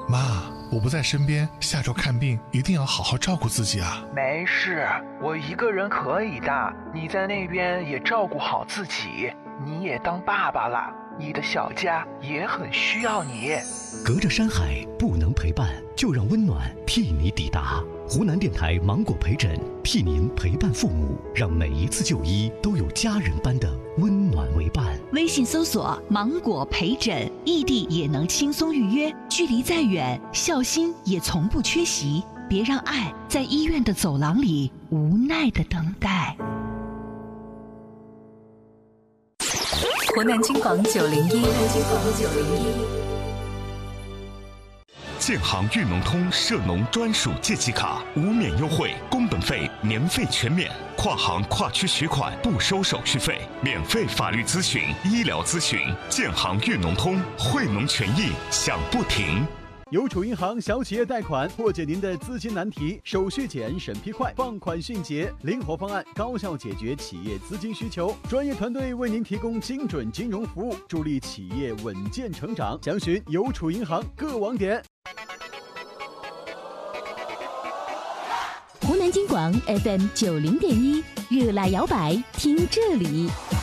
妈，我不在身边，下周看病一定要好好照顾自己啊。 没事，我一个人可以的，你在那边也照顾好自己，你也当爸爸了，你的小家也很需要你。 隔着山海不能陪伴，就让温暖替你抵达。湖南电台芒果陪诊，替您陪伴父母，让每一次就医都有家人般的温暖为伴。 微信搜索芒果陪诊，异地也能轻松预约，距离再远，孝心也从不缺席。别让爱在医院的走廊里无奈的等待。 湖南金广901， 建行粤农通涉农专属借记卡，无免优惠，工本费年费全免，跨行跨区取款不收手续费，免费法律咨询、医疗咨询。建行粤农通，惠农权益享不停。 邮储银行小企业贷款，破解您的资金难题，手续简，审批快，放款迅捷，灵活方案，高效解决企业资金需求，专业团队为您提供精准金融服务，助力企业稳健成长。详询邮储银行各网点。 湖南金广 FM 90.1，热辣摇摆，听这里。